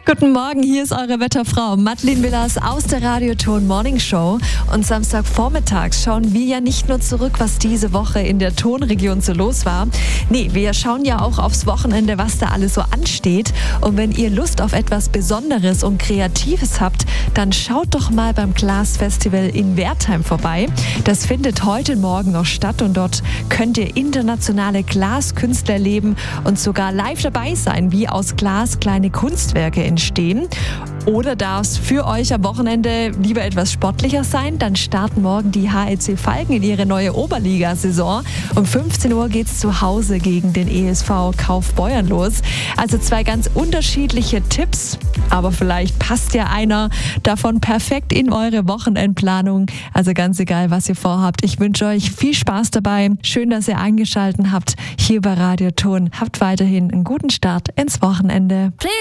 Guten Morgen, hier ist eure Wetterfrau Madeleine Willers aus der Radioton Morning Show. Und Samstagvormittags schauen wir ja nicht nur zurück, was diese Woche in der Tonregion so los war. Nee, wir schauen ja auch aufs Wochenende, was da alles so ansteht. Und wenn ihr Lust auf etwas Besonderes und Kreatives habt, dann schaut doch mal beim Glasfestival in Wertheim vorbei. Das findet heute Morgen noch statt und dort könnt ihr internationale Glaskünstler erleben und sogar live dabei sein, wie aus Glas kleine Kunstwerke entstehen. Oder darf es für euch am Wochenende lieber etwas sportlicher sein? Dann starten morgen die HLC Falken in ihre neue Oberliga-Saison. Um 15 Uhr geht es zu Hause gegen den ESV Kaufbeuern los. Also 2 ganz unterschiedliche Tipps, aber vielleicht passt ja einer davon perfekt in eure Wochenendplanung. Also ganz egal, was ihr vorhabt. Ich wünsche euch viel Spaß dabei. Schön, dass ihr eingeschaltet habt hier bei Radioton. Habt weiterhin einen guten Start ins Wochenende.